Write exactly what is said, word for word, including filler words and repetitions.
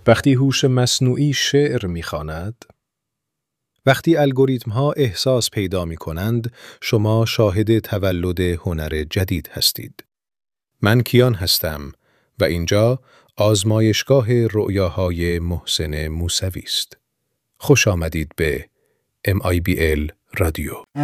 وقتی هوش مصنوعی شعر می‌خواند، وقتی الگوریتم‌ها احساس پیدا می‌کنند، شما شاهد تولد هنر جدید هستید. من کیان هستم و اینجا آزمایشگاه رؤیاهای محسن موسوی است. خوش آمدید به ام آی بی ال رادیو.